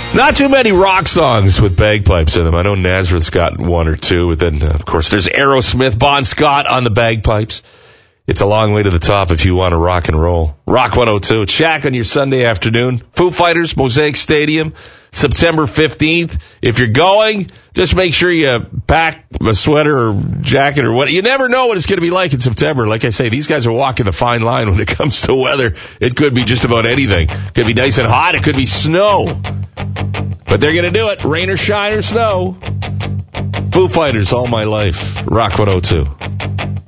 Not too many rock songs with bagpipes in them. I know Nazareth's got one or two, but then, of course, there's Aerosmith, Bon Scott on the bagpipes. It's a long way to the top if you want to rock and roll. Rock 102. It's Shaq on your Sunday afternoon. Foo Fighters, Mosaic Stadium, September 15th. If you're going, just make sure you pack a sweater or jacket or what. You never know what it's going to be like in September. Like I say, these guys are walking the fine line when it comes to weather. It could be just about anything. It could be nice and hot. It could be snow. But they're going to do it. Rain or shine or snow. Foo Fighters all my life. Rock 102.